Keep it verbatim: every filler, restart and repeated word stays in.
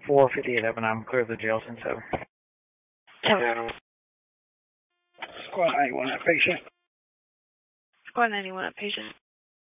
four fifty-eight up and I'm clear the jail since seven. Seven. Squad ninety-one, that patient. Squad ninety-one, that patient.